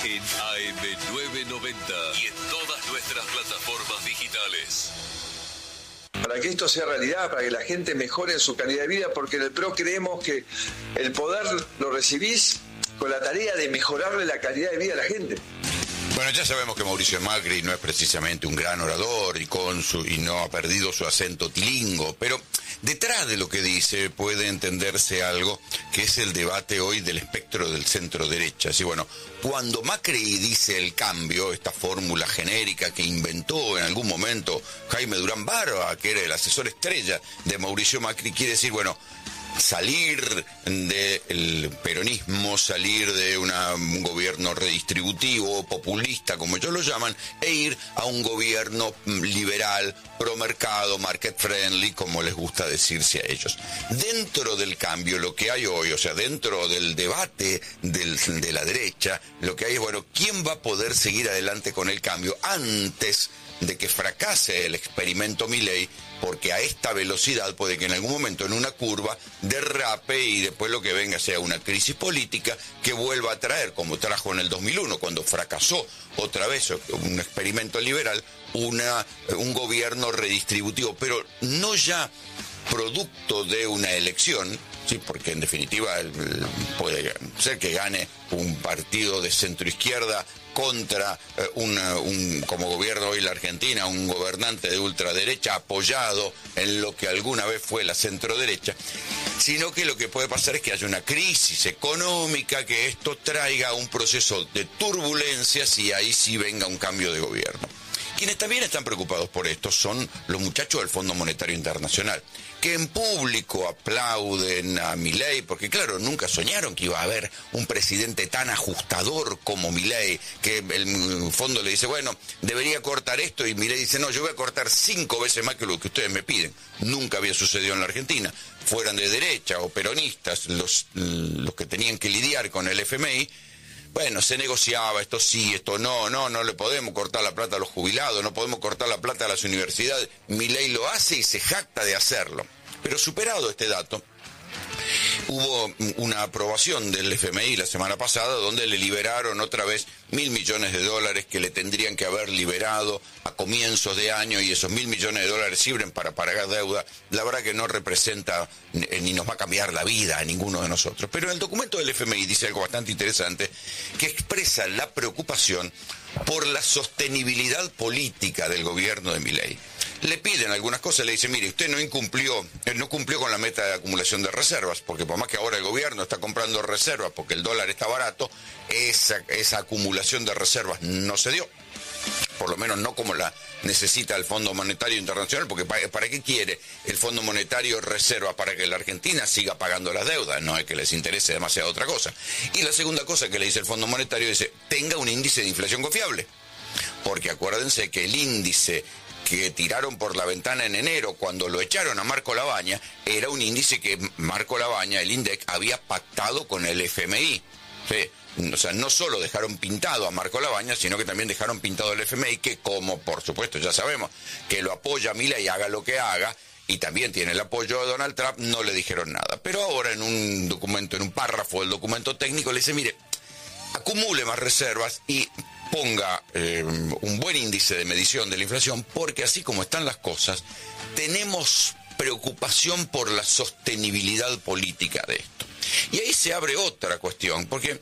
en AM990 y en todas nuestras plataformas digitales. Para que esto sea realidad, para que la gente mejore en su calidad de vida, porque en el PRO creemos que el poder lo recibís con la tarea de mejorarle la calidad de vida a la gente. Bueno, ya sabemos que Mauricio Macri no es precisamente un gran orador y no ha perdido su acento tilingo, pero detrás de lo que dice puede entenderse algo que es el debate hoy del espectro del centro derecha. Así bueno, cuando Macri dice el cambio, esta fórmula genérica que inventó en algún momento Jaime Durán Barba, que era el asesor estrella de Mauricio Macri, quiere decir, bueno, salir del peronismo, salir de un gobierno redistributivo, populista, como ellos lo llaman, e ir a un gobierno liberal, pro-mercado, market friendly, como les gusta decirse a ellos. Dentro del cambio, lo que hay hoy, o sea, dentro del debate de la derecha, lo que hay es, bueno, ¿quién va a poder seguir adelante con el cambio antes de que fracase el experimento Milei? Porque a esta velocidad puede que en algún momento en una curva derrape y después lo que venga sea una crisis política que vuelva a traer, como trajo en el 2001, cuando fracasó otra vez un experimento liberal, un gobierno redistributivo, pero no ya producto de una elección, sí, porque en definitiva puede ser que gane un partido de centroizquierda contra como gobierno hoy la Argentina, un gobernante de ultraderecha apoyado en lo que alguna vez fue la centroderecha, sino que lo que puede pasar es que haya una crisis económica, que esto traiga un proceso de turbulencias y ahí sí venga un cambio de gobierno. Quienes también están preocupados por esto son los muchachos del Fondo Monetario Internacional, que en público aplauden a Milei, porque claro, nunca soñaron que iba a haber un presidente tan ajustador como Milei, que el fondo le dice, bueno, debería cortar esto, y Milei dice, no, yo voy a cortar 5 veces más que lo que ustedes me piden. Nunca había sucedido en la Argentina. Fueran de derecha o peronistas los que tenían que lidiar con el FMI, bueno, se negociaba, esto sí, esto no le podemos cortar la plata a los jubilados, no podemos cortar la plata a las universidades. Milei lo hace y se jacta de hacerlo. Pero superado este dato, hubo una aprobación del FMI la semana pasada donde le liberaron otra vez $1.000 millones que le tendrían que haber liberado a comienzos de año, y esos $1.000 millones sirven para pagar deuda. La verdad que no representa ni nos va a cambiar la vida a ninguno de nosotros. Pero en el documento del FMI dice algo bastante interesante que expresa la preocupación por la sostenibilidad política del gobierno de Milei. Le piden algunas cosas, le dicen, mire, usted no cumplió con la meta de acumulación de reservas, porque por más que ahora el gobierno está comprando reservas porque el dólar está barato, esa acumulación de reservas no se dio. Por lo menos no como la necesita el Fondo Monetario Internacional, porque ¿para qué quiere el Fondo Monetario reservas? Para que la Argentina siga pagando las deudas, no es que les interese demasiado otra cosa. Y la segunda cosa que le dice el Fondo Monetario dice, tenga un índice de inflación confiable, porque acuérdense que el índice que tiraron por la ventana en enero cuando lo echaron a Marco Lavagna era un índice que Marco Lavagna, el INDEC, había pactado con el FMI. ¿Sí? O sea, no solo dejaron pintado a Marco Lavagna, sino que también dejaron pintado al FMI, que como por supuesto ya sabemos que lo apoya a Milei y haga lo que haga, y también tiene el apoyo de Donald Trump, no le dijeron nada. Pero ahora en un documento, en un párrafo del documento técnico, le dice, mire, acumule más reservas y ponga un buen índice de medición de la inflación, porque así como están las cosas, tenemos preocupación por la sostenibilidad política de esto. Y ahí se abre otra cuestión, porque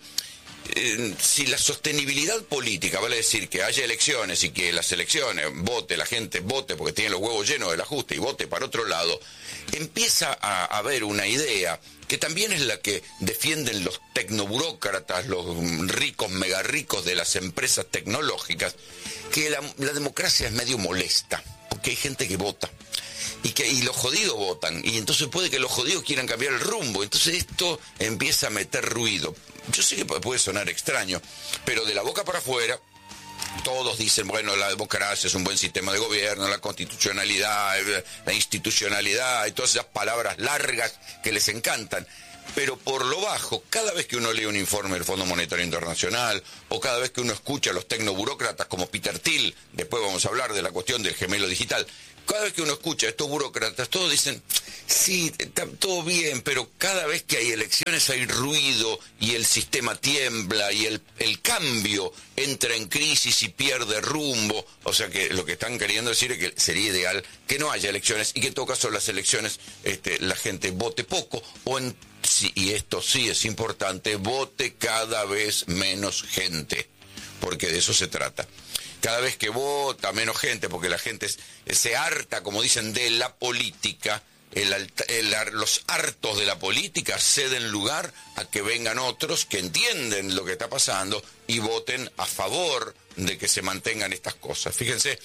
si la sostenibilidad política vale decir que haya elecciones y que las elecciones la gente vote porque tiene los huevos llenos del ajuste y vote para otro lado, empieza a haber una idea que también es la que defienden los tecnoburócratas, los ricos, mega ricos de las empresas tecnológicas, que la democracia es medio molesta, porque hay gente que vota. Y los jodidos votan, y entonces puede que los jodidos quieran cambiar el rumbo, entonces esto empieza a meter ruido. Yo sé que puede sonar extraño, pero de la boca para afuera todos dicen, bueno, la democracia es un buen sistema de gobierno, la constitucionalidad, la institucionalidad y todas esas palabras largas que les encantan. pero por lo bajo, cada vez que uno lee un informe del Fondo Monetario Internacional, o cada vez que uno escucha a los tecnoburócratas como Peter Thiel, después vamos a hablar de la cuestión del gemelo digital, cada vez que uno escucha a estos burócratas, todos dicen, sí, está todo bien, pero cada vez que hay elecciones hay ruido y el sistema tiembla y el cambio entra en crisis y pierde rumbo. O sea que lo que están queriendo decir es que sería ideal que no haya elecciones y que en todo caso las elecciones la gente vote poco y esto sí es importante, vote cada vez menos gente, porque de eso se trata. Cada vez que vota menos gente, porque la gente se harta, como dicen, de la política, los hartos de la política ceden lugar a que vengan otros que entienden lo que está pasando y voten a favor de que se mantengan estas cosas. Fíjense,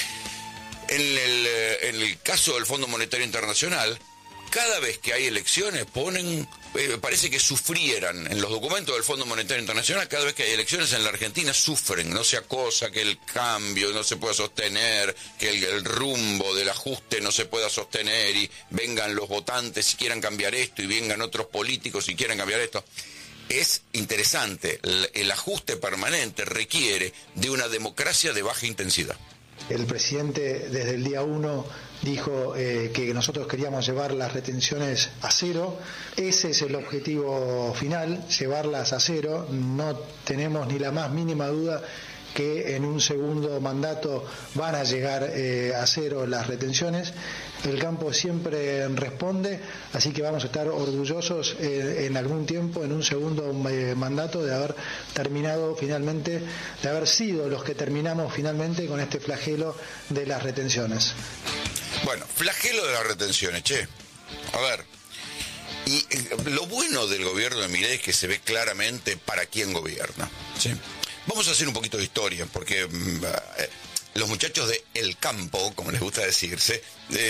en el caso del Fondo Monetario Internacional, cada vez que hay elecciones parece que sufrieran en los documentos del Fondo Monetario Internacional, cada vez que hay elecciones en la Argentina sufren, no se acosa que el cambio no se pueda sostener, que el rumbo del ajuste no se pueda sostener y vengan los votantes y quieran cambiar esto y vengan otros políticos y quieran cambiar esto. Es interesante, el ajuste permanente requiere de una democracia de baja intensidad. El presidente desde el día 1 dijo que nosotros queríamos llevar las retenciones a cero. Ese es el objetivo final, llevarlas a cero. No tenemos ni la más mínima duda que en un segundo mandato van a llegar a cero las retenciones. El campo siempre responde, así que vamos a estar orgullosos en algún tiempo, en un segundo mandato, de haber terminado finalmente, de haber sido los que terminamos finalmente con este flagelo de las retenciones. Bueno, flagelo de las retenciones, che. A ver, y lo bueno del gobierno de Milei es que se ve claramente para quién gobierna, ¿sí? Vamos a hacer un poquito de historia, porque los muchachos de El Campo, como les gusta decirse,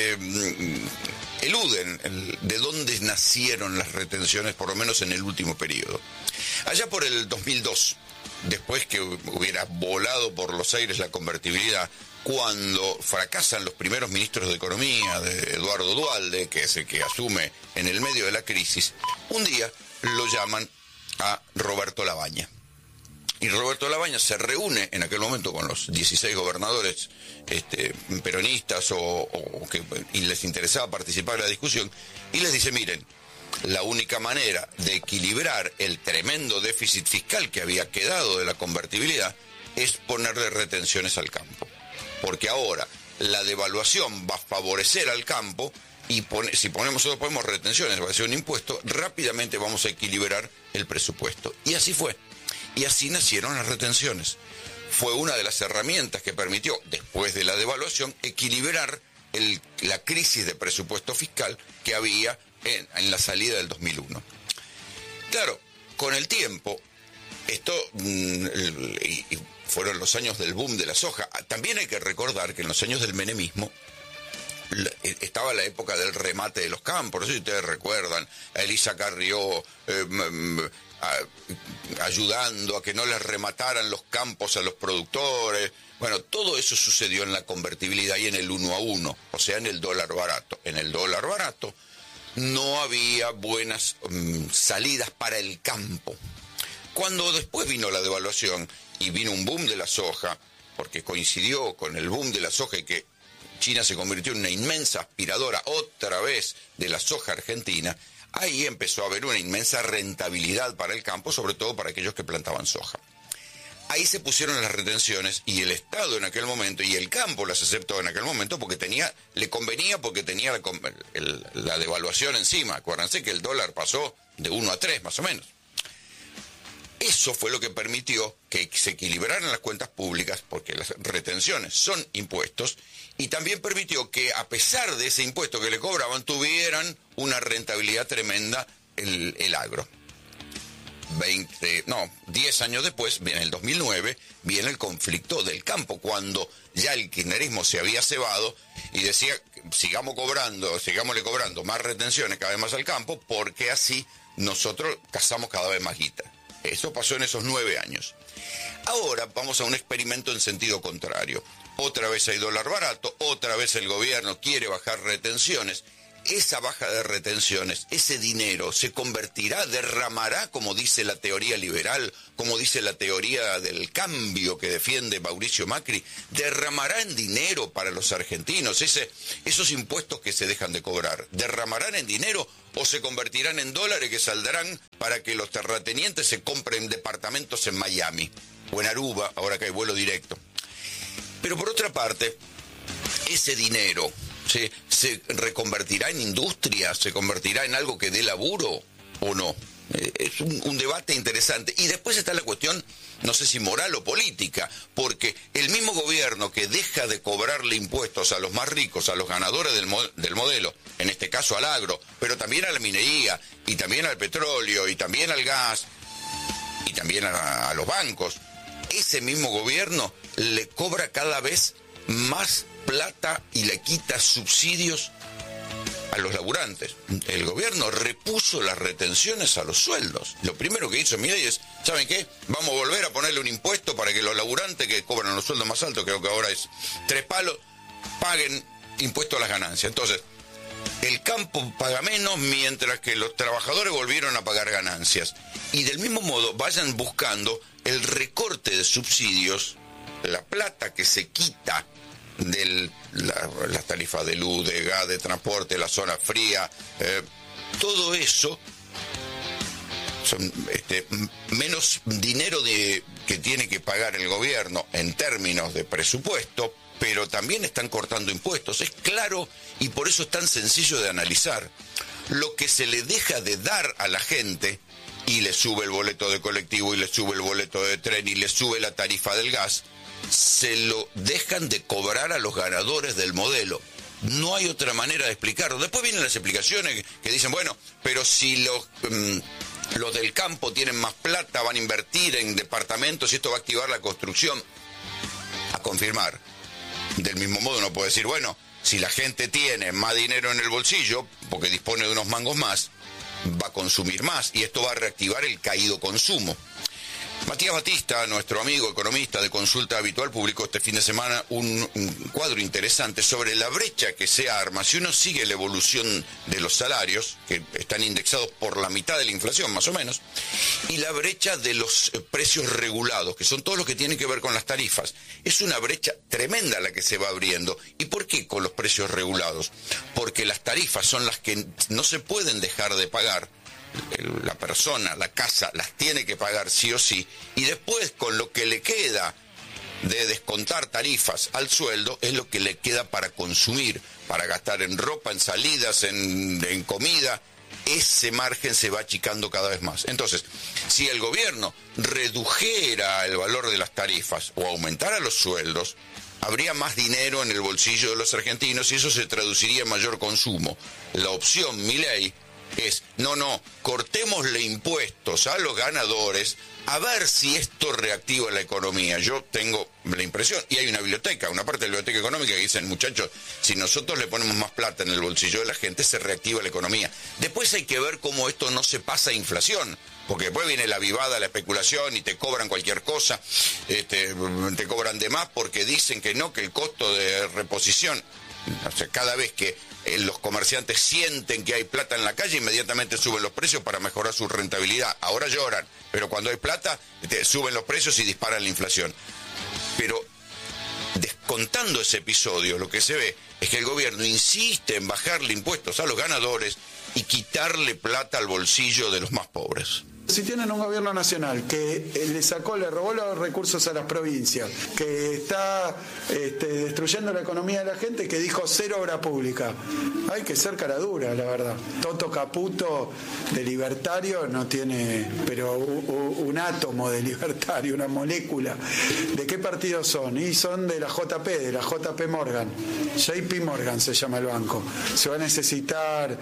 eluden de dónde nacieron las retenciones, por lo menos en el último periodo. Allá por el 2002, después que hubiera volado por los aires la convertibilidad, cuando fracasan los primeros ministros de Economía, de Eduardo Duhalde, que es el que asume en el medio de la crisis, un día lo llaman a Roberto Labaña. Y Roberto Labaña se reúne en aquel momento con los 16 gobernadores peronistas y les interesaba participar en la discusión, y les dice, miren, la única manera de equilibrar el tremendo déficit fiscal que había quedado de la convertibilidad es ponerle retenciones al campo. Porque ahora la devaluación va a favorecer al campo y si ponemos retenciones, va a ser un impuesto, rápidamente vamos a equilibrar el presupuesto. Y así fue. Y así nacieron las retenciones. Fue una de las herramientas que permitió, después de la devaluación, equilibrar la crisis de presupuesto fiscal que había en la salida del 2001. Claro, con el tiempo, esto fueron los años del boom de la soja. También hay que recordar que en los años del menemismo estaba la época del remate de los campos. No sé si ustedes recuerdan a Elisa Carrió ayudando a que no les remataran los campos a los productores. Bueno, todo eso sucedió en la convertibilidad y en el 1 a 1, o sea, en el dólar barato. En el dólar barato no había buenas salidas para el campo. Cuando después vino la devaluación y vino un boom de la soja, porque coincidió con el boom de la soja y que China se convirtió en una inmensa aspiradora otra vez de la soja argentina, ahí empezó a haber una inmensa rentabilidad para el campo, sobre todo para aquellos que plantaban soja. Ahí se pusieron las retenciones y el Estado en aquel momento, y el campo las aceptó en aquel momento porque le convenía porque tenía la devaluación encima. Acuérdense que el dólar pasó de 1 a 3 más o menos. Eso fue lo que permitió que se equilibraran las cuentas públicas, porque las retenciones son impuestos, y también permitió que, a pesar de ese impuesto que le cobraban, tuvieran una rentabilidad tremenda el agro. 10 años después, en el 2009, viene el conflicto del campo, cuando ya el kirchnerismo se había cebado y decía, sigámosle cobrando más retenciones cada vez más al campo, porque así nosotros cazamos cada vez más guita. Eso pasó en esos 9 años. Ahora vamos a un experimento en sentido contrario. Otra vez hay dólar barato, otra vez el gobierno quiere bajar retenciones. esa baja de retenciones, ese dinero se convertirá, derramará, como dice la teoría liberal, como dice la teoría del cambio que defiende Mauricio Macri, derramará en dinero para los argentinos, esos impuestos que se dejan de cobrar, derramarán en dinero o se convertirán en dólares que saldrán para que los terratenientes se compren departamentos en Miami o en Aruba, ahora que hay vuelo directo. Pero por otra parte, ese dinero se reconvertirá en industria, se convertirá en algo que dé laburo o no. Es un debate interesante. Y después está la cuestión, no sé si moral o política, porque el mismo gobierno que deja de cobrarle impuestos a los más ricos, a los ganadores del modelo, en este caso al agro, pero también a la minería, y también al petróleo, y también al gas, y también a los bancos, ese mismo gobierno le cobra cada vez más plata y le quita subsidios a los laburantes. El gobierno repuso las retenciones a los sueldos. Lo primero que hizo Milei es, ¿saben qué? Vamos a volver a ponerle un impuesto para que los laburantes que cobran los sueldos más altos, creo que ahora es 3 palos, paguen impuesto a las ganancias. Entonces, el campo paga menos mientras que los trabajadores volvieron a pagar ganancias. Y del mismo modo vayan buscando el recorte de subsidios, la plata que se quita de las tarifas de luz, de gas, de transporte, la zona fría, todo eso son menos dinero que tiene que pagar el gobierno en términos de presupuesto, pero también están cortando impuestos. Es claro, y por eso es tan sencillo de analizar. Lo que se le deja de dar a la gente, y le sube el boleto de colectivo, y le sube el boleto de tren, y le sube la tarifa del gas, se lo dejan de cobrar a los ganadores del modelo. No hay otra manera de explicarlo. Después vienen las explicaciones que dicen, bueno, pero si los del campo tienen más plata, van a invertir en departamentos y esto va a activar la construcción. A confirmar. Del mismo modo uno puede decir, bueno, si la gente tiene más dinero en el bolsillo, porque dispone de unos mangos más, va a consumir más y esto va a reactivar el caído consumo. Matías Batista, nuestro amigo economista de Consulta Habitual, publicó este fin de semana un cuadro interesante sobre la brecha que se arma si uno sigue la evolución de los salarios, que están indexados por la mitad de la inflación, más o menos, y la brecha de los precios regulados, que son todos los que tienen que ver con las tarifas. Es una brecha tremenda la que se va abriendo. ¿Y por qué con los precios regulados? Porque las tarifas son las que no se pueden dejar de pagar. La persona, la casa, las tiene que pagar sí o sí, y después con lo que le queda de descontar tarifas al sueldo es lo que le queda para consumir, para gastar en ropa, en salidas, en comida. Ese margen se va achicando cada vez más. Entonces, si el gobierno redujera el valor de las tarifas o aumentara los sueldos, habría más dinero en el bolsillo de los argentinos y eso se traduciría en mayor consumo. La opción Milei es, no, cortémosle impuestos a los ganadores a ver si esto reactiva la economía. Yo tengo la impresión, y hay una biblioteca, una parte de la biblioteca económica que dicen, muchachos, si nosotros le ponemos más plata en el bolsillo de la gente, se reactiva la economía. Después hay que ver cómo esto no se pasa a inflación, porque después viene la vivada, la especulación y te cobran cualquier cosa, te cobran de más porque dicen que no, que el costo de reposición, o sea, cada vez que los comerciantes sienten que hay plata en la calle, inmediatamente suben los precios para mejorar su rentabilidad. Ahora lloran, pero cuando hay plata, suben los precios y disparan la inflación. Pero descontando ese episodio, lo que se ve es que el gobierno insiste en bajarle impuestos a los ganadores y quitarle plata al bolsillo de los más pobres. Si tienen un gobierno nacional que le robó los recursos a las provincias, que está destruyendo la economía de la gente, que dijo 0 obra pública, hay que ser cara dura, la verdad. Toto Caputo de libertario no tiene, pero un átomo de libertario, una molécula. ¿De qué partido son? Y son de la JP Morgan. JP Morgan se llama el banco. Se va a necesitar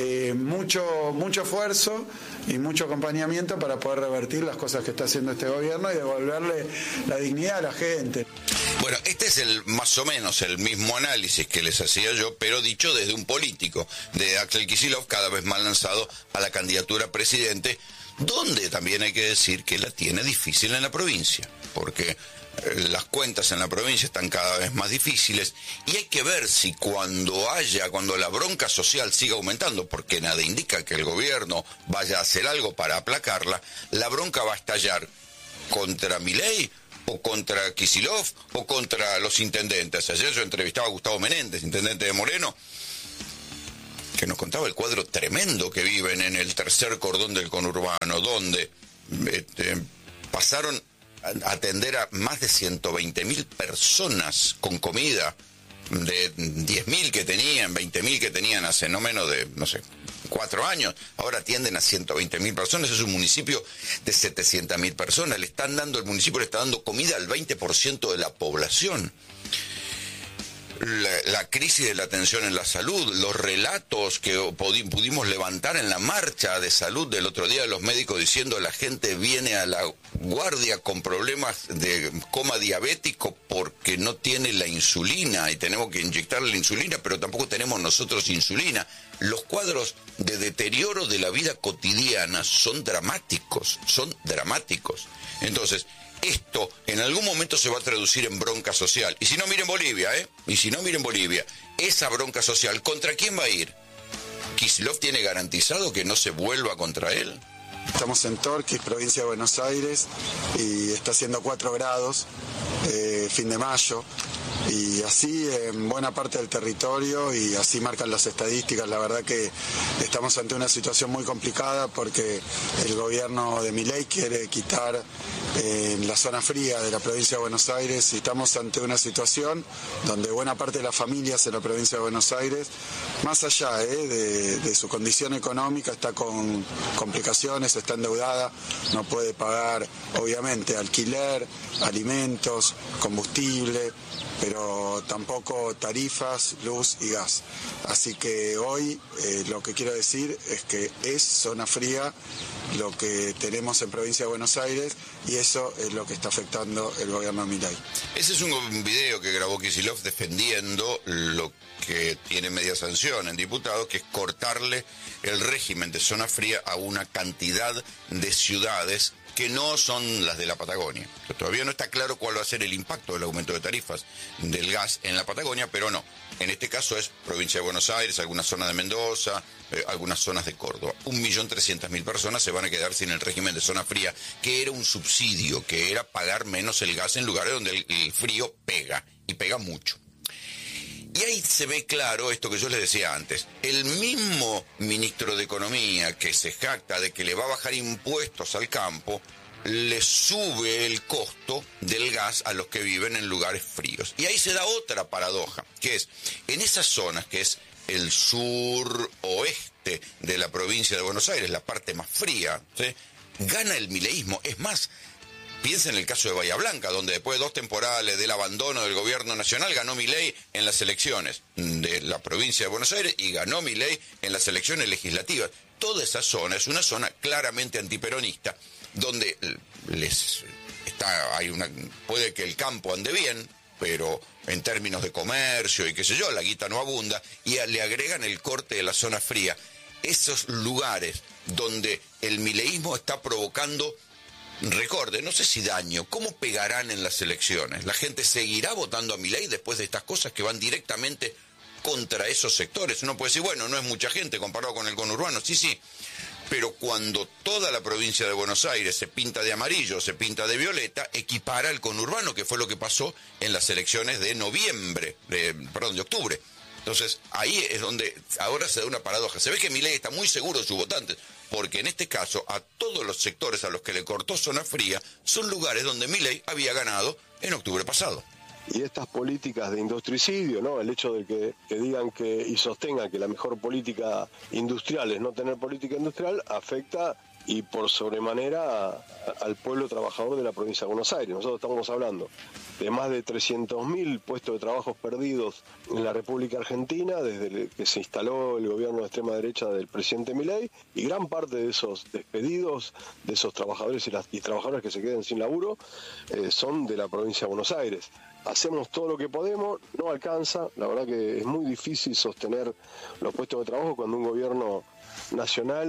mucho esfuerzo y mucho acompañamiento para poder revertir las cosas que está haciendo este gobierno y devolverle la dignidad a la gente. Bueno, este es más o menos el mismo análisis que les hacía yo, pero dicho desde un político, de Axel Kicillof, cada vez más lanzado a la candidatura a presidente, donde también hay que decir que la tiene difícil en la provincia, porque las cuentas en la provincia están cada vez más difíciles y hay que ver si cuando la bronca social siga aumentando, porque nada indica que el gobierno vaya a hacer algo para aplacarla, la bronca va a estallar contra Milei o contra Kicillof o contra los intendentes. Ayer yo entrevistaba a Gustavo Menéndez, intendente de Moreno, que nos contaba el cuadro tremendo que viven en el tercer cordón del conurbano, donde pasaron a atender a más de 120.000 personas con comida, de 10.000 que tenían, 20.000 que tenían hace no menos de, 4 años, ahora atienden a 120.000 personas. Es un municipio de 700.000 personas, el municipio le está dando comida al 20% de la población. La crisis de la atención en la salud, los relatos que pudimos levantar en la marcha de salud del otro día de los médicos diciendo la gente viene a la guardia con problemas de coma diabético porque no tiene la insulina y tenemos que inyectarle la insulina, pero tampoco tenemos nosotros insulina. Los cuadros de deterioro de la vida cotidiana son dramáticos. Entonces, esto en algún momento se va a traducir en bronca social. Y si no, miren Bolivia, esa bronca social, ¿contra quién va a ir? ¿Kicillof tiene garantizado que no se vuelva contra él? Estamos en Torquís, provincia de Buenos Aires, y está haciendo 4 grados, fin de mayo, y así en buena parte del territorio, y así marcan las estadísticas. La verdad que estamos ante una situación muy complicada porque el gobierno de Milei quiere quitar la zona fría de la provincia de Buenos Aires, y estamos ante una situación donde buena parte de las familias en la provincia de Buenos Aires, más allá de su condición económica, está con complicaciones, está endeudada, no puede pagar obviamente alquiler, alimentos, combustible, pero tampoco tarifas, luz y gas. Así que hoy lo que quiero decir es que es zona fría lo que tenemos en provincia de Buenos Aires, y eso es lo que está afectando el gobierno de Milei. Ese es un video que grabó Kicillof defendiendo lo que tiene media sanción en diputados, que es cortarle el régimen de zona fría a una cantidad de ciudades que no son las de la Patagonia. Todavía no está claro cuál va a ser el impacto del aumento de tarifas del gas en la Patagonia, pero no. En este caso es provincia de Buenos Aires, algunas zonas de Mendoza, algunas zonas de Córdoba. 1.300.000 personas se van a quedar sin el régimen de zona fría, que era un subsidio, que era pagar menos el gas en lugares donde el frío pega, y pega mucho. Y ahí se ve claro esto que yo les decía antes. El mismo ministro de Economía que se jacta de que le va a bajar impuestos al campo, le sube el costo del gas a los que viven en lugares fríos. Y ahí se da otra paradoja, que es, en esas zonas, que es el sur oeste de la provincia de Buenos Aires, la parte más fría, ¿sí?, gana el mileísmo. Es más, piensa en el caso de Bahía Blanca, donde después de 2 temporales del abandono del gobierno nacional, ganó Milei en las elecciones de la provincia de Buenos Aires y ganó Milei en las elecciones legislativas. Toda esa zona es una zona claramente antiperonista, donde puede que el campo ande bien, pero en términos de comercio y qué sé yo, la guita no abunda, y le agregan el corte de la zona fría. Esos lugares donde el mileísmo está provocando, recorde, no sé si daño, ¿cómo pegarán en las elecciones? ¿La gente seguirá votando a Milei después de estas cosas que van directamente contra esos sectores? Uno puede decir, bueno, no es mucha gente comparado con el conurbano, sí, pero cuando toda la provincia de Buenos Aires se pinta de amarillo, se pinta de violeta, equipara al conurbano, que fue lo que pasó en las elecciones de de octubre. Entonces, ahí es donde ahora se da una paradoja. Se ve que Milei está muy seguro de sus votantes, porque en este caso, a todos los sectores a los que le cortó zona fría, son lugares donde Milei había ganado en octubre pasado. Y estas políticas de industricidio, ¿no? El hecho de que digan y sostengan que la mejor política industrial es no tener política industrial, afecta y por sobremanera al pueblo trabajador de la provincia de Buenos Aires. Nosotros estamos hablando de más de 300.000 puestos de trabajo perdidos en la República Argentina desde que se instaló el gobierno de extrema derecha del presidente Milei, y gran parte de esos despedidos, de esos trabajadores y trabajadoras que se queden sin laburo, son de la provincia de Buenos Aires. Hacemos todo lo que podemos, no alcanza, la verdad que es muy difícil sostener los puestos de trabajo cuando un gobierno nacional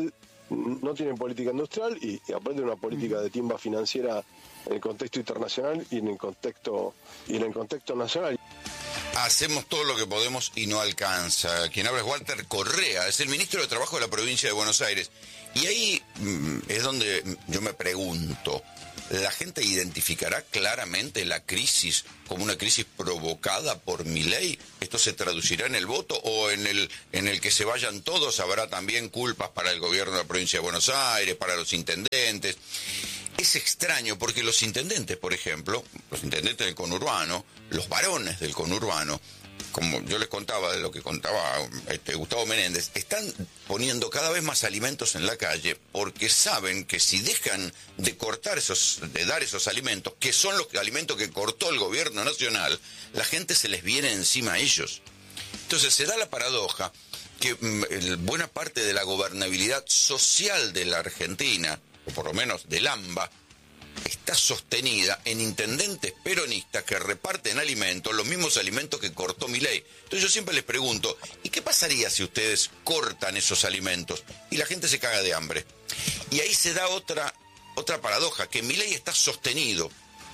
no tienen política industrial y aparte una política de timba financiera en el contexto internacional y en el contexto nacional. Hacemos todo lo que podemos y no alcanza. Quien habla es Walter Correa, es el ministro de Trabajo de la provincia de Buenos Aires. Y ahí es donde yo me pregunto, ¿la gente identificará claramente la crisis como una crisis provocada por Milei? ¿Esto se traducirá en el voto o en el que se vayan todos? ¿Habrá también culpas para el gobierno de la provincia de Buenos Aires, para los intendentes? Es extraño porque los intendentes, por ejemplo, los intendentes del conurbano, los varones del conurbano, como yo les contaba de lo que contaba Gustavo Menéndez, están poniendo cada vez más alimentos en la calle porque saben que si dejan de dar esos alimentos, que son los alimentos que cortó el gobierno nacional, la gente se les viene encima a ellos. Entonces se da la paradoja que buena parte de la gobernabilidad social de la Argentina, o por lo menos del AMBA, está sostenida en intendentes peronistas que reparten alimentos, los mismos alimentos que cortó Milei. Entonces yo siempre les pregunto, ¿y qué pasaría si ustedes cortan esos alimentos y la gente se caga de hambre? Y ahí se da otra paradoja, que Milei está sostenido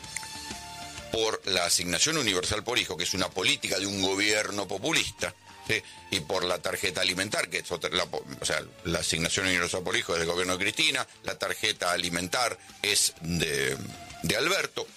por la asignación universal por hijo, que es una política de un gobierno populista, ¿sí? Y por la tarjeta alimentar, que es la asignación universal por hijo es del gobierno de Cristina, la tarjeta alimentar es de Alberto.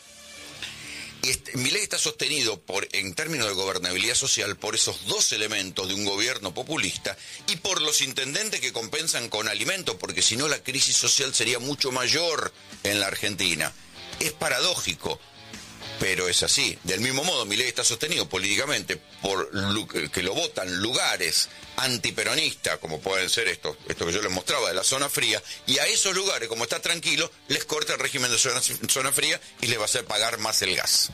Y Milei está sostenido en términos de gobernabilidad social por esos dos elementos de un gobierno populista y por los intendentes que compensan con alimentos, porque si no la crisis social sería mucho mayor en la Argentina. Es paradójico, pero es así. Del mismo modo, Milei está sostenido políticamente por que lo votan lugares antiperonistas, como pueden ser esto que yo les mostraba de la zona fría, y a esos lugares, como está tranquilo, les corta el régimen de zona fría y les va a hacer pagar más el gas.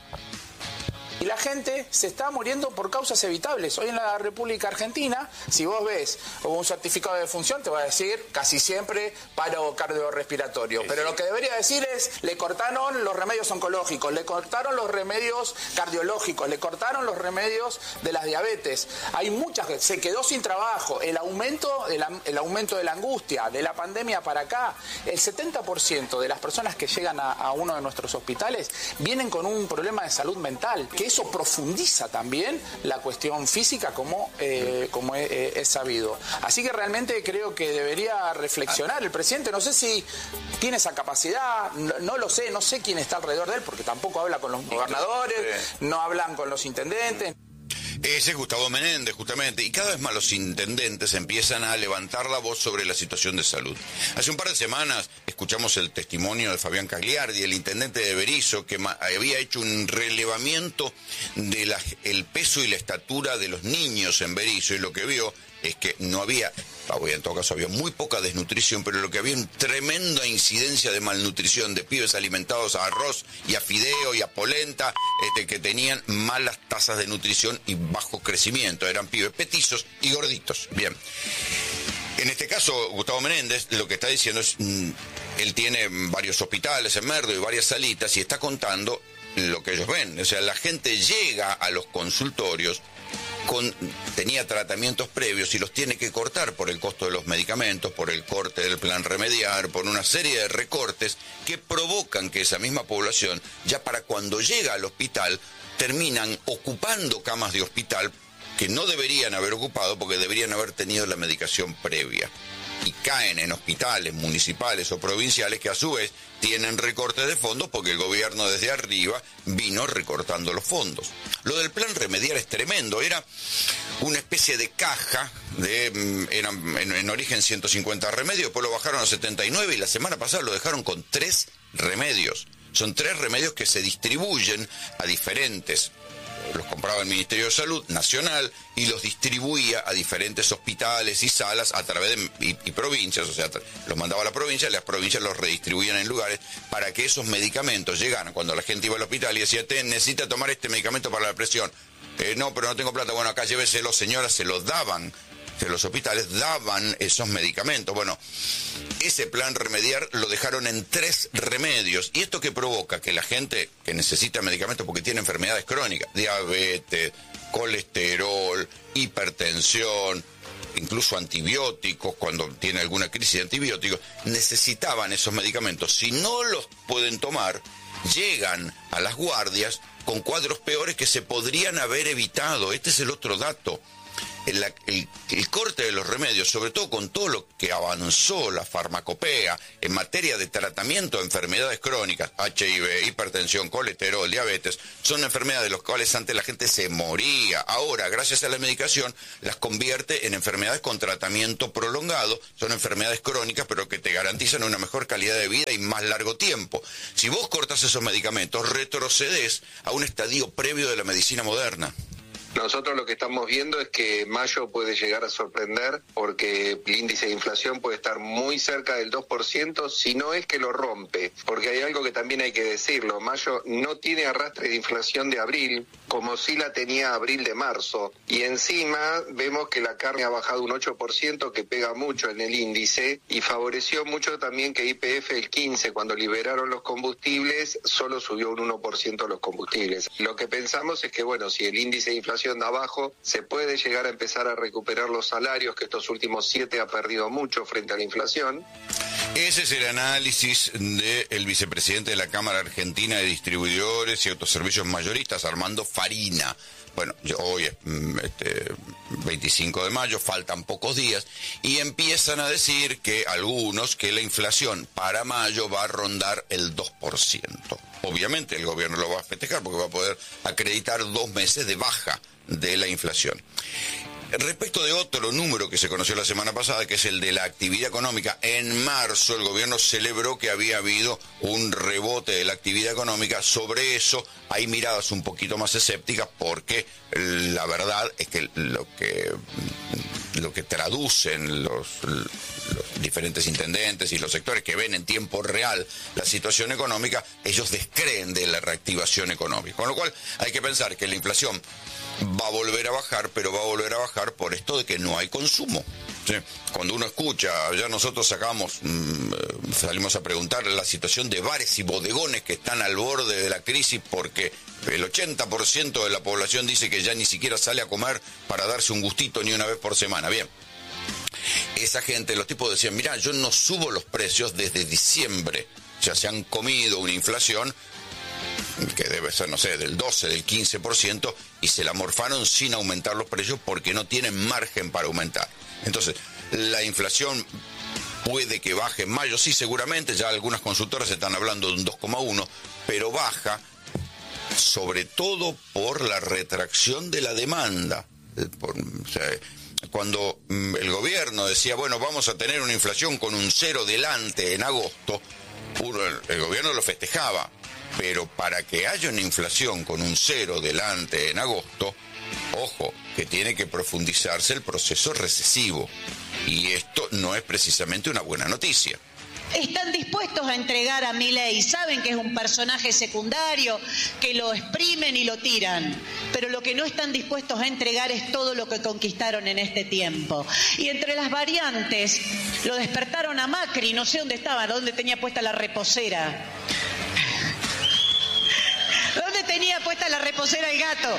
Y la gente se está muriendo por causas evitables. Hoy en la República Argentina, si vos ves un certificado de defunción, te va a decir casi siempre paro cardiorrespiratorio. Pero lo que debería decir es, le cortaron los remedios oncológicos, le cortaron los remedios cardiológicos, le cortaron los remedios de las diabetes. Hay muchas, se quedó sin trabajo. El aumento de la angustia, de la pandemia para acá, el 70% de las personas que llegan a uno de nuestros hospitales vienen con un problema de salud mental, que eso profundiza también la cuestión física como es sabido. Así que realmente creo que debería reflexionar el presidente. No sé si tiene esa capacidad, no lo sé, no sé quién está alrededor de él, porque tampoco habla con los gobernadores, no hablan con los intendentes. Ese es Gustavo Menéndez, justamente, y cada vez más los intendentes empiezan a levantar la voz sobre la situación de salud. Hace un par de semanas escuchamos el testimonio de Fabián Cagliardi, el intendente de Berisso, que había hecho un relevamiento de el peso y la estatura de los niños en Berisso, y lo que vio es que no había, en todo caso había muy poca desnutrición, pero lo que había una tremenda incidencia de malnutrición, de pibes alimentados a arroz y a fideo y a polenta, que tenían malas tasas de nutrición y bajo crecimiento, eran pibes petizos y gorditos. Bien. En este caso, Gustavo Menéndez lo que está diciendo es, él tiene varios hospitales en Merlo y varias salitas y está contando lo que ellos ven. O sea, la gente llega a los consultorios tenía tratamientos previos y los tiene que cortar por el costo de los medicamentos, por el corte del plan remediar, por una serie de recortes que provocan que esa misma población, ya para cuando llega al hospital, terminan ocupando camas de hospital que no deberían haber ocupado porque deberían haber tenido la medicación previa. Y caen en hospitales municipales o provinciales que a su vez tienen recortes de fondos porque el gobierno desde arriba vino recortando los fondos. Lo del plan remediar es tremendo, era una especie de caja, eran en origen 150 remedios, después lo bajaron a 79 y la semana pasada lo dejaron con 3 remedios. Son 3 remedios que se distribuyen a diferentes, los compraba el Ministerio de Salud Nacional y los distribuía a diferentes hospitales y salas a través y provincias, o sea, los mandaba a la provincia, las provincias los redistribuían en lugares para que esos medicamentos llegaran. Cuando la gente iba al hospital y decía, necesita tomar este medicamento para la presión. No, pero no tengo plata. Bueno, acá lléveselo, señora, se los daban. Que los hospitales daban esos medicamentos. Bueno, ese plan remediar lo dejaron en 3 remedios. ¿Y esto qué provoca? Que la gente que necesita medicamentos porque tiene enfermedades crónicas, diabetes, colesterol, hipertensión, incluso antibióticos, cuando tiene alguna crisis de antibióticos, necesitaban esos medicamentos. Si no los pueden tomar, llegan a las guardias con cuadros peores que se podrían haber evitado. Este es el otro dato. El corte de los remedios, sobre todo con todo lo que avanzó la farmacopea en materia de tratamiento de enfermedades crónicas, HIV, hipertensión, colesterol, diabetes, son enfermedades de las cuales antes la gente se moría. Ahora, gracias a la medicación, las convierte en enfermedades con tratamiento prolongado. Son enfermedades crónicas, pero que te garantizan una mejor calidad de vida y más largo tiempo. Si vos cortas esos medicamentos, retrocedes a un estadio previo de la medicina moderna. Nosotros lo que estamos viendo es que mayo puede llegar a sorprender porque el índice de inflación puede estar muy cerca del 2%, si no es que lo rompe, porque hay algo que también hay que decirlo, mayo no tiene arrastre de inflación de abril, como sí la tenía abril de marzo, y encima vemos que la carne ha bajado un 8%, que pega mucho en el índice, y favoreció mucho también que YPF el 15, cuando liberaron los combustibles, solo subió un 1% los combustibles. Lo que pensamos es que, bueno, si el índice de inflación de abajo, se puede llegar a empezar a recuperar los salarios, que estos últimos 7 ha perdido mucho frente a la inflación. Ese es el análisis del vicepresidente de la Cámara Argentina de Distribuidores y Autoservicios Mayoristas, Armando Farina. Bueno, hoy es 25 de mayo, faltan pocos días, y empiezan a decir que algunos que la inflación para mayo va a rondar el 2%. Obviamente el gobierno lo va a festejar porque va a poder acreditar 2 meses de baja de la inflación. Respecto de otro número que se conoció la semana pasada, que es el de la actividad económica, en marzo el gobierno celebró que había habido un rebote de la actividad económica. Sobre eso hay miradas un poquito más escépticas, porque la verdad es que lo que traducen los diferentes intendentes y los sectores que ven en tiempo real la situación económica, ellos descreen de la reactivación económica. Con lo cual hay que pensar que la inflación va a volver a bajar, pero va a volver a bajar por esto de que no hay consumo. ¿Sí? Cuando uno escucha, ya nosotros salimos a preguntar la situación de bares y bodegones que están al borde de la crisis, porque el 80% de la población dice que ya ni siquiera sale a comer para darse un gustito ni una vez por semana. Bien, esa gente, los tipos decían, mirá, yo no subo los precios desde diciembre, ya se han comido una inflación que debe ser, no sé, del 12, del 15%, y se la morfaron sin aumentar los precios porque no tienen margen para aumentar. Entonces, la inflación puede que baje en mayo, sí, seguramente, ya algunas consultoras están hablando de un 2,1, pero baja sobre todo por la retracción de la demanda. Cuando el gobierno decía, bueno, vamos a tener una inflación con un 0 delante en agosto, el gobierno lo festejaba. Pero para que haya una inflación con un 0 delante en agosto, ojo, que tiene que profundizarse el proceso recesivo. Y esto no es precisamente una buena noticia. Están dispuestos a entregar a Milei, saben que es un personaje secundario, que lo exprimen y lo tiran, pero lo que no están dispuestos a entregar es todo lo que conquistaron en este tiempo. Y entre las variantes, lo despertaron a Macri, no sé dónde estaba, dónde tenía puesta la reposera. ¿Dónde tenía puesta la reposera el gato?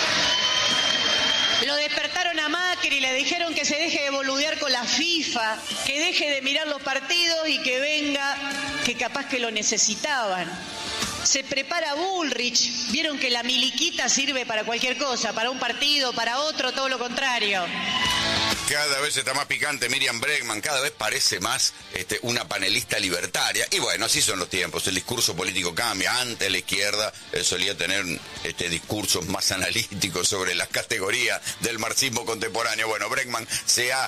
Lo despertaron a Macri, le dijeron que se deje de boludear con la FIFA, que deje de mirar los partidos y que venga, que capaz que lo necesitaban. Se prepara Bullrich, vieron que la miliquita sirve para cualquier cosa, para un partido, para otro, todo lo contrario. Cada vez está más picante Miriam Bregman, cada vez parece más una panelista libertaria. Y bueno, así son los tiempos, el discurso político cambia. Antes la izquierda solía tener discursos más analíticos sobre las categorías del marxismo contemporáneo. Bueno, Bregman se ha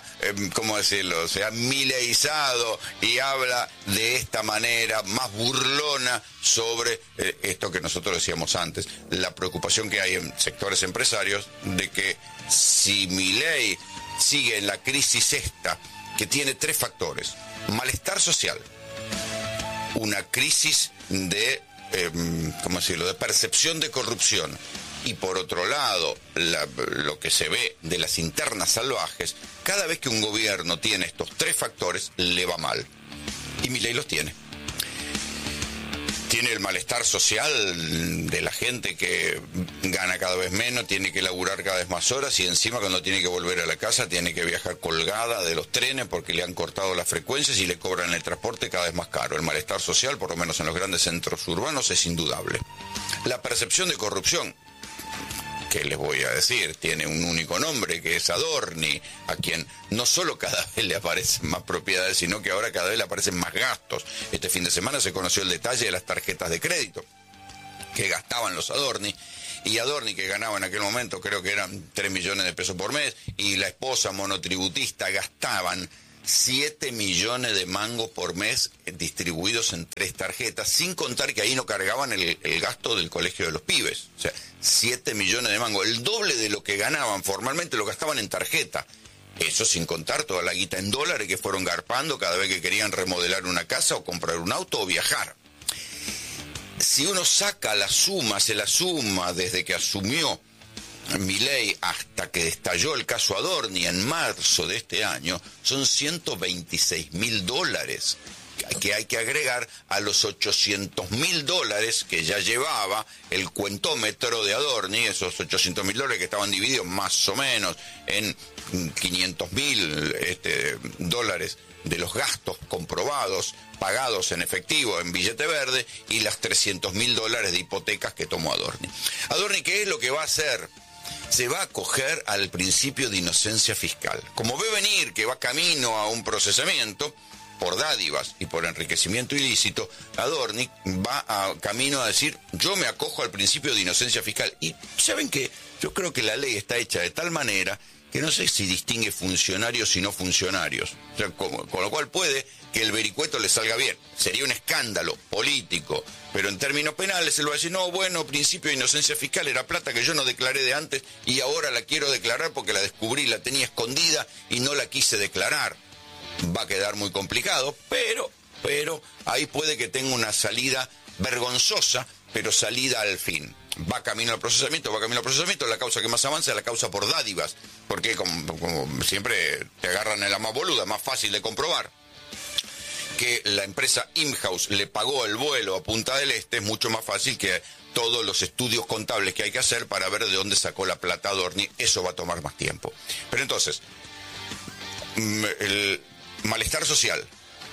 mileizado y habla de esta manera más burlona sobre esto que nosotros decíamos antes, la preocupación que hay en sectores empresarios de que si Milei sigue en la crisis esta, que tiene 3 factores: malestar social, una crisis de percepción de corrupción, y por otro lado lo que se ve de las internas salvajes. Cada vez que un gobierno tiene estos 3 factores, le va mal, y Milei los tiene tiene el malestar social de la gente que gana cada vez menos, tiene que laburar cada vez más horas y encima cuando tiene que volver a la casa tiene que viajar colgada de los trenes porque le han cortado las frecuencias y le cobran el transporte cada vez más caro. El malestar social, por lo menos en los grandes centros urbanos, es indudable. La percepción de corrupción, que les voy a decir, tiene un único nombre, que es Adorni, a quien no solo cada vez le aparecen más propiedades, sino que ahora cada vez le aparecen más gastos. Este fin de semana se conoció el detalle de las tarjetas de crédito que gastaban los Adorni, y Adorni, que ganaba en aquel momento, creo que eran 3 millones de pesos por mes, y la esposa monotributista gastaban 7 millones de mangos por mes distribuidos en 3 tarjetas, sin contar que ahí no cargaban el gasto del colegio de los pibes. O sea, 7 millones de mangos, el doble de lo que ganaban formalmente lo gastaban en tarjeta. Eso sin contar toda la guita en dólares que fueron garpando cada vez que querían remodelar una casa o comprar un auto o viajar. Si uno saca la suma, se la suma desde que asumió Milei hasta que estalló el caso Adorni en marzo de este año, son $126.000 que hay que agregar a los $800.000 que ya llevaba el cuentómetro de Adorni, esos $800.000 que estaban divididos más o menos en $500.000 de los gastos comprobados, pagados en efectivo, en billete verde, y las $300.000 de hipotecas que tomó Adorni. Adorni, ¿qué es lo que va a hacer? Se va a acoger al principio de inocencia fiscal. Como ve venir que va camino a un procesamiento por dádivas y por enriquecimiento ilícito, Adorni va camino a decir, yo me acojo al principio de inocencia fiscal. Y ¿saben qué? Yo creo que la ley está hecha de tal manera que no sé si distingue funcionarios y no funcionarios. O sea, con lo cual puede que el vericueto le salga bien. Sería un escándalo político, pero en términos penales él va a decir, no, bueno, principio de inocencia fiscal era plata que yo no declaré de antes y ahora la quiero declarar porque la descubrí, la tenía escondida y no la quise declarar. Va a quedar muy complicado, pero ahí puede que tenga una salida vergonzosa, pero salida al fin. Va camino al procesamiento, la causa que más avanza es la causa por dádivas, porque como siempre te agarran en la más boluda, más fácil de comprobar que la empresa Imhouse le pagó el vuelo a Punta del Este, es mucho más fácil que todos los estudios contables que hay que hacer para ver de dónde sacó la plata Adorni. Eso va a tomar más tiempo. Pero entonces, el malestar social,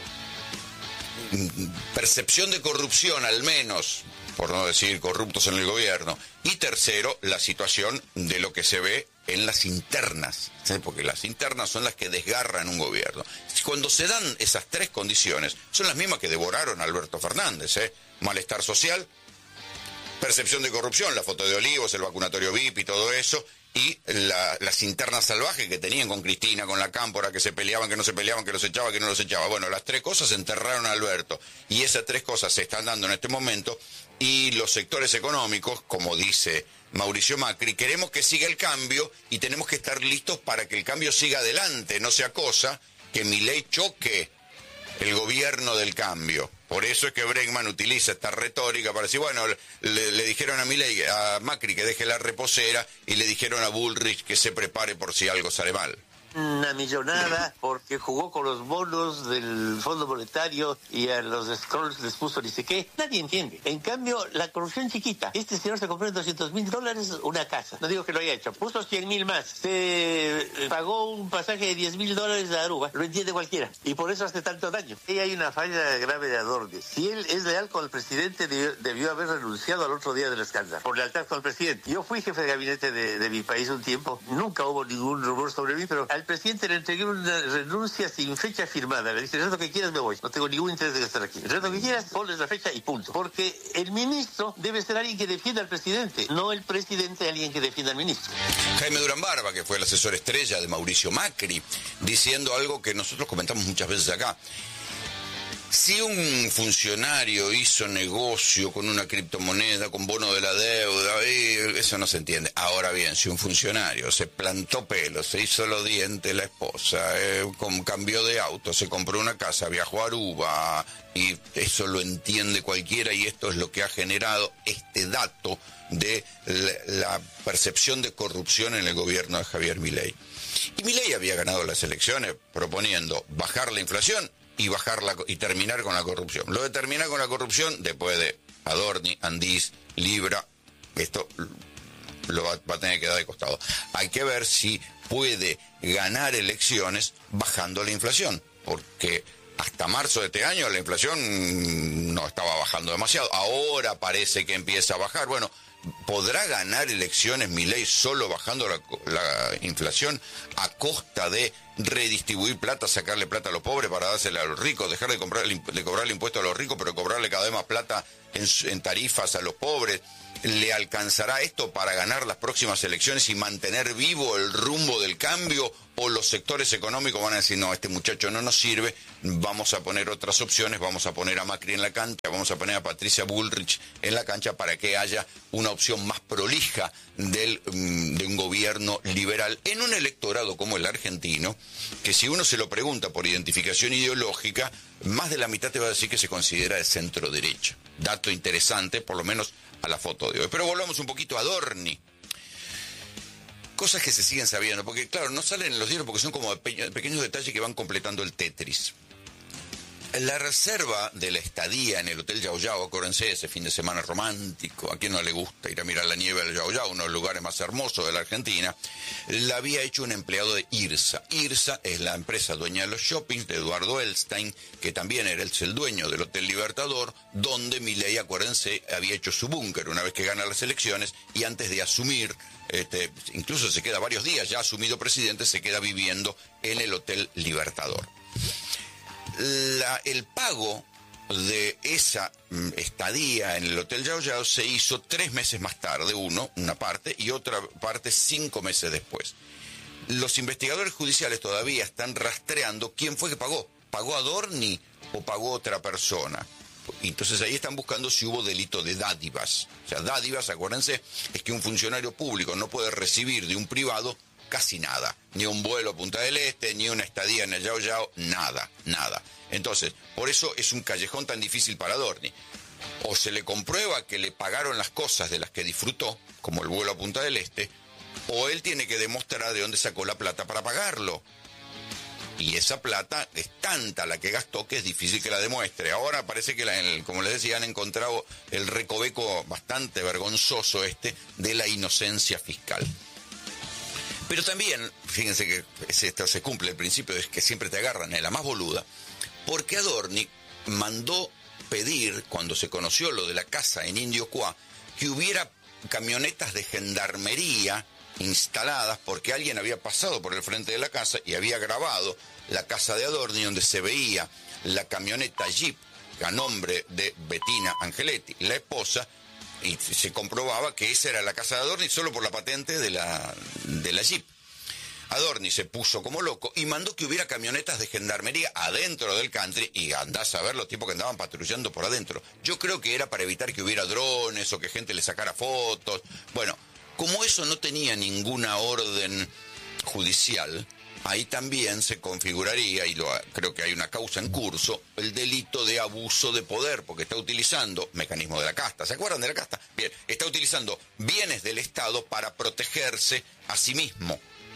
percepción de corrupción al menos, por no decir corruptos en el gobierno, y tercero, la situación de lo que se ve en las internas, ¿sí? Porque las internas son las que desgarran un gobierno. Cuando se dan esas 3 condiciones, son las mismas que devoraron a Alberto Fernández, malestar social, percepción de corrupción, la foto de Olivos, el vacunatorio VIP y todo eso, y las internas salvajes que tenían con Cristina, con la Cámpora, que se peleaban, que no se peleaban, que los echaba, que no los echaba. Bueno, las 3 cosas enterraron a Alberto, y esas 3 cosas se están dando en este momento, y los sectores económicos, como dice Mauricio Macri, queremos que siga el cambio y tenemos que estar listos para que el cambio siga adelante, no sea cosa que Milei choque el gobierno del cambio. Por eso es que Bregman utiliza esta retórica para decir, bueno, le dijeron a Milei, a Macri que deje la reposera, y le dijeron a Bullrich que se prepare por si algo sale mal. Una millonada porque jugó con los bonos del Fondo Monetario y a los Scrolls les puso ni sé qué. Nadie entiende. En cambio, la corrupción chiquita. Este señor se compró en $200.000 una casa. No digo que lo haya hecho. Puso 100.000 más. Se pagó un pasaje de $10.000 a Aruba. Lo entiende cualquiera. Y por eso hace tanto daño. Y hay una falla grave de Adorni. Si él es leal con el presidente, debió haber renunciado al otro día del escándalo. Por lealtad con el presidente. Yo fui jefe de gabinete de mi país un tiempo. Nunca hubo ningún rumor sobre mí, pero al presidente le entregué una renuncia sin fecha firmada. Le dije, el resto que quieras me voy. No tengo ningún interés de estar aquí. El resto que quieras, ponles la fecha y punto. Porque el ministro debe ser alguien que defienda al presidente, no el presidente alguien que defienda al ministro. Jaime Durán Barba, que fue el asesor estrella de Mauricio Macri, diciendo algo que nosotros comentamos muchas veces acá. Si un funcionario hizo negocio con una criptomoneda, con bono de la deuda, eso no se entiende. Ahora bien, si un funcionario se plantó pelo, se hizo los dientes la esposa, cambió de auto, se compró una casa, viajó a Aruba, y eso lo entiende cualquiera, y esto es lo que ha generado este dato de la percepción de corrupción en el gobierno de Javier Milei. Y Milei había ganado las elecciones proponiendo bajar la inflación y terminar con la corrupción. Lo de terminar con la corrupción, después de Adorni, Andís, Libra, esto lo va a tener que dar de costado. Hay que ver si puede ganar elecciones bajando la inflación, porque hasta marzo de este año la inflación no estaba bajando demasiado. Ahora parece que empieza a bajar. Bueno, ¿podrá ganar elecciones Milei solo bajando la inflación a costa de redistribuir plata, sacarle plata a los pobres para dársela a los ricos, dejar de cobrarle impuestos a los ricos, pero cobrarle cada vez más plata en tarifas a los pobres? ¿Le alcanzará esto para ganar las próximas elecciones y mantener vivo el rumbo del cambio? ¿O los sectores económicos van a decir, no, este muchacho no nos sirve, vamos a poner otras opciones, vamos a poner a Macri en la cancha, vamos a poner a Patricia Bullrich en la cancha para que haya una opción más prolija de un gobierno liberal en un electorado como el argentino, que si uno se lo pregunta por identificación ideológica, más de la mitad te va a decir que se considera de centro derecha? Dato interesante, por lo menos a la foto de hoy. Pero volvamos un poquito a Adorni. Cosas que se siguen sabiendo, porque claro, no salen en los diarios porque son como pequeños detalles que van completando el Tetris. La reserva de la estadía en el Hotel Yao Yao, acuérdense, ese fin de semana romántico, a quien no le gusta ir a mirar la nieve del Yao Yao, uno de los lugares más hermosos de la Argentina, la había hecho un empleado de IRSA. IRSA es la empresa dueña de los shoppings de Eduardo Elstein, que también era el dueño del Hotel Libertador, donde Milei, acuérdense, había hecho su búnker una vez que gana las elecciones y antes de asumir, incluso se queda varios días, ya asumido presidente, se queda viviendo en el Hotel Libertador. El pago de esa estadía en el Hotel Yao Yao se hizo 3 meses más tarde, una parte, y otra parte 5 meses después. Los investigadores judiciales todavía están rastreando quién fue que pagó. ¿Pagó Adorni o pagó otra persona? Entonces ahí están buscando si hubo delito de dádivas. O sea, dádivas, acuérdense, es que un funcionario público no puede recibir de un privado casi nada, ni un vuelo a Punta del Este, ni una estadía en el Yao Yao, nada. Entonces, por eso es un callejón tan difícil para Adorni. O se le comprueba que le pagaron las cosas de las que disfrutó, como el vuelo a Punta del Este, o él tiene que demostrar de dónde sacó la plata para pagarlo. Y esa plata es tanta la que gastó que es difícil que la demuestre. Ahora parece que, como les decía, han encontrado el recoveco bastante vergonzoso de la inocencia fiscal. Pero también, fíjense que se cumple el principio de que siempre te agarran en la más boluda, porque Adorni mandó pedir, cuando se conoció lo de la casa en Indio Cuá, que hubiera camionetas de gendarmería instaladas porque alguien había pasado por el frente de la casa y había grabado la casa de Adorni, donde se veía la camioneta Jeep a nombre de Bettina Angeletti, la esposa, y se comprobaba que esa era la casa de Adorni solo por la patente de la Jeep. Adorni se puso como loco y mandó que hubiera camionetas de gendarmería adentro del country, y andás a ver los tipos que andaban patrullando por adentro. Yo creo que era para evitar que hubiera drones o que gente le sacara fotos. Bueno, como eso no tenía ninguna orden judicial, ahí también se configuraría, y creo que hay una causa en curso, el delito de abuso de poder, porque está utilizando mecanismo de la casta. ¿Se acuerdan de la casta? Bien, está utilizando bienes del Estado para protegerse a sí mismo.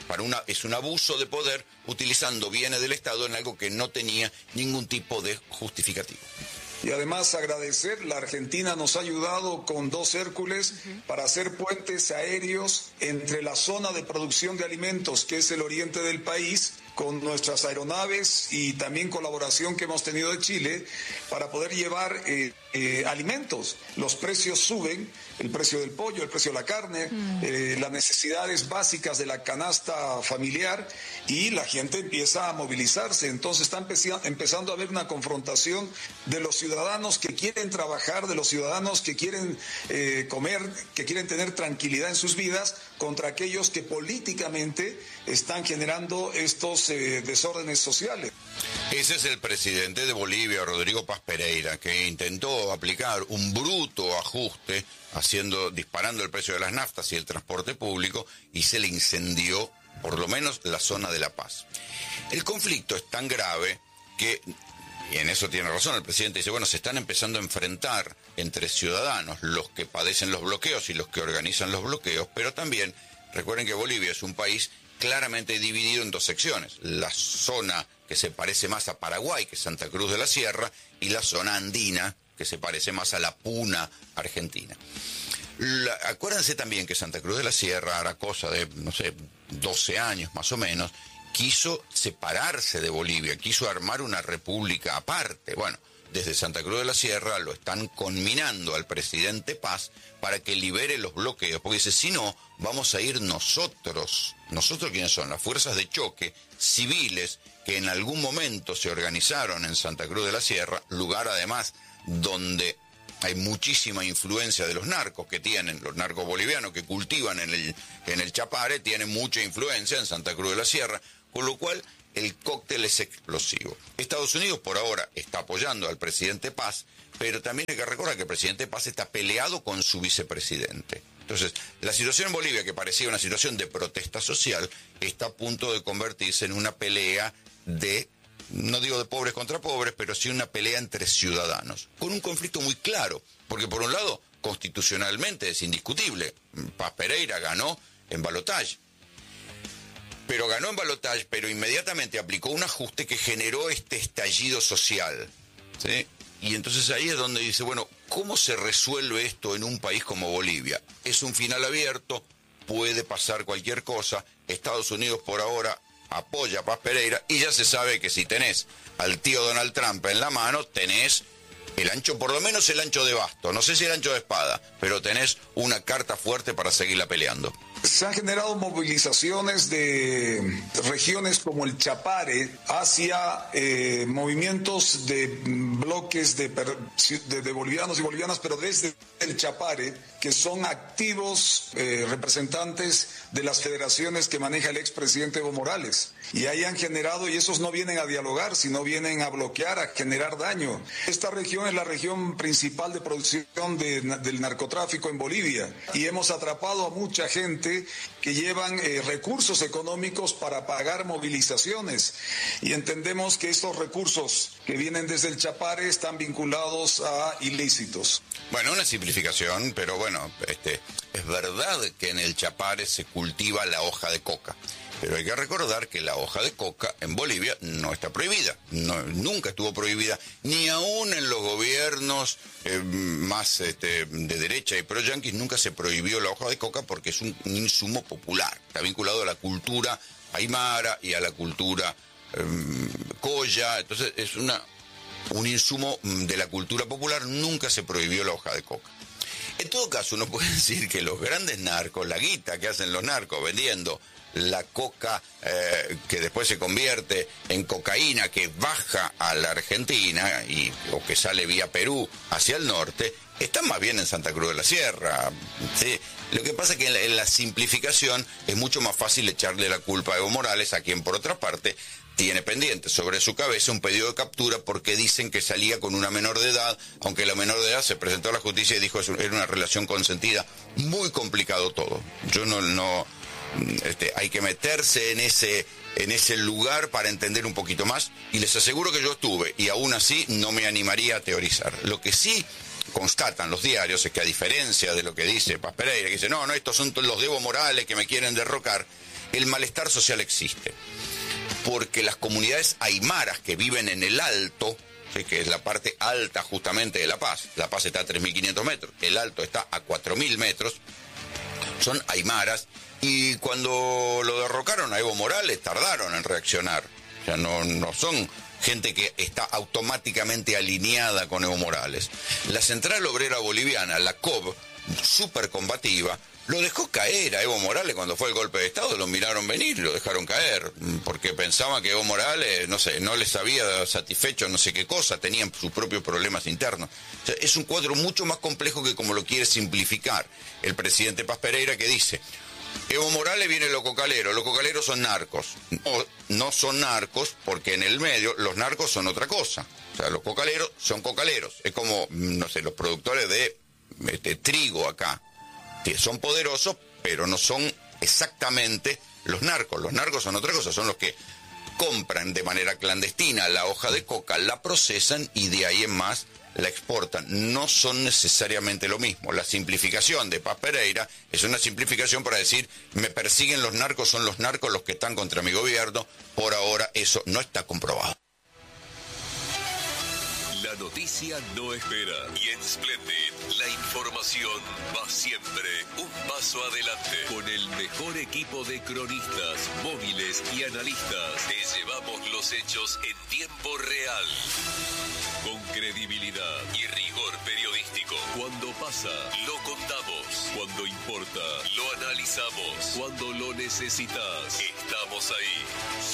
Es un abuso de poder utilizando bienes del Estado en algo que no tenía ningún tipo de justificativo. Y además agradecer, la Argentina nos ha ayudado con 2 Hércules para hacer puentes aéreos entre la zona de producción de alimentos, que es el oriente del país, con nuestras aeronaves, y también colaboración que hemos tenido de Chile para poder llevar alimentos. Los precios suben, el precio del pollo, el precio de la carne, las necesidades básicas de la canasta familiar, y la gente empieza a movilizarse. Entonces está empezando a haber una confrontación de los ciudadanos que quieren trabajar, de los ciudadanos que quieren comer, que quieren tener tranquilidad en sus vidas, contra aquellos que políticamente están generando estos desórdenes sociales. Ese es el presidente de Bolivia, Rodrigo Paz Pereira, que intentó aplicar un bruto ajuste disparando el precio de las naftas y el transporte público, y se le incendió por lo menos la zona de La Paz. El conflicto es tan grave que, y en eso tiene razón el presidente, dice, bueno, se están empezando a enfrentar entre ciudadanos, los que padecen los bloqueos y los que organizan los bloqueos, pero también recuerden que Bolivia es un país claramente dividido en 2 secciones, la zona que se parece más a Paraguay, que es Santa Cruz de la Sierra, y la zona andina, que se parece más a la puna argentina. Acuérdense también que Santa Cruz de la Sierra, hará cosa de, 12 años más o menos, quiso separarse de Bolivia, quiso armar una república aparte. Bueno, desde Santa Cruz de la Sierra lo están conminando al presidente Paz para que libere los bloqueos, porque dice, si no, vamos a ir nosotros. ¿Nosotros quiénes son? Las fuerzas de choque civiles que en algún momento se organizaron en Santa Cruz de la Sierra, lugar además donde hay muchísima influencia de los narcos que tienen, los narcos bolivianos que cultivan en el Chapare, tienen mucha influencia en Santa Cruz de la Sierra, con lo cual el cóctel es explosivo. Estados Unidos por ahora está apoyando al presidente Paz, pero también hay que recordar que el presidente Paz está peleado con su vicepresidente. Entonces, la situación en Bolivia, que parecía una situación de protesta social, está a punto de convertirse en una pelea de, no digo de pobres contra pobres, pero sí una pelea entre ciudadanos, con un conflicto muy claro, porque por un lado, constitucionalmente es indiscutible, Paz Pereira ganó en balotaje, pero inmediatamente aplicó un ajuste que generó este estallido social, ¿sí? Y entonces ahí es donde dice, bueno, ¿cómo se resuelve esto en un país como Bolivia? Es un final abierto, puede pasar cualquier cosa, Estados Unidos por ahora apoya a Paz Pereira y ya se sabe que si tenés al tío Donald Trump en la mano, tenés el ancho, por lo menos el ancho de basto, no sé si el ancho de espada, pero tenés una carta fuerte para seguirla peleando. Se han generado movilizaciones de regiones como el Chapare hacia movimientos de bloques de bolivianos y bolivianas, pero desde el Chapare, que son activos representantes de las federaciones que maneja el expresidente Evo Morales. Y ahí han generado, y esos no vienen a dialogar, sino vienen a bloquear, a generar daño. Esta región es la región principal de producción del narcotráfico en Bolivia. Y hemos atrapado a mucha gente que llevan recursos económicos para pagar movilizaciones. Y entendemos que estos recursos que vienen desde el Chapare están vinculados a ilícitos. Bueno, una simplificación, pero bueno, es verdad que en el Chapare se cultiva la hoja de coca. Pero hay que recordar que la hoja de coca en Bolivia no está prohibida, nunca estuvo prohibida, ni aún en los gobiernos más de derecha y pro-yanquis nunca se prohibió la hoja de coca porque es un insumo popular, está vinculado a la cultura aymara y a la cultura coya, entonces es un insumo de la cultura popular, nunca se prohibió la hoja de coca. En todo caso, uno puede decir que los grandes narcos, la guita que hacen los narcos vendiendo la coca que después se convierte en cocaína que baja a la Argentina o que sale vía Perú hacia el norte, están más bien en Santa Cruz de la Sierra, ¿sí? Lo que pasa es que en la simplificación es mucho más fácil echarle la culpa a Evo Morales, a quien por otra parte tiene pendiente sobre su cabeza un pedido de captura porque dicen que salía con una menor de edad, aunque la menor de edad se presentó a la justicia y dijo que era una relación consentida. Muy complicado todo. Yo no hay que meterse en ese lugar para entender un poquito más, y les aseguro que yo estuve, y aún así no me animaría a teorizar. Lo que sí constatan los diarios es que, a diferencia de lo que dice Paz Pereira, que dice, no, estos son los de Evo Morales que me quieren derrocar, el malestar social existe. Porque las comunidades aymaras que viven en el Alto, ¿sí?, que es la parte alta justamente de La Paz está a 3.500 metros, el Alto está a 4.000 metros, son aymaras, y cuando lo derrocaron a Evo Morales tardaron en reaccionar. O sea, no son gente que está automáticamente alineada con Evo Morales. La Central Obrera Boliviana, la COB, súper combativa, lo dejó caer a Evo Morales cuando fue el golpe de Estado, lo miraron venir y lo dejaron caer, porque pensaban que Evo Morales, no les había satisfecho no sé qué cosa, tenían sus propios problemas internos. O sea, es un cuadro mucho más complejo que como lo quiere simplificar el presidente Paz Pereira, que dice, Evo Morales viene los cocaleros son narcos. No son narcos porque en el medio los narcos son otra cosa. O sea, los cocaleros son cocaleros. Es como, los productores de trigo acá, que son poderosos, pero no son exactamente los narcos. Los narcos son otra cosa, son los que compran de manera clandestina la hoja de coca, la procesan y de ahí en más la exportan. No son necesariamente lo mismo. La simplificación de Paz Pereira es una simplificación para decir, me persiguen los narcos, son los narcos los que están contra mi gobierno. Por ahora eso no está comprobado. La noticia no espera. Y en Splendid, la información va siempre un paso adelante. Con el mejor equipo de cronistas, móviles y analistas, te llevamos los hechos en tiempo real. Con credibilidad y rigor periodístico. Cuando pasa, lo contamos. Cuando importa, lo analizamos. Cuando lo necesitas, estamos ahí.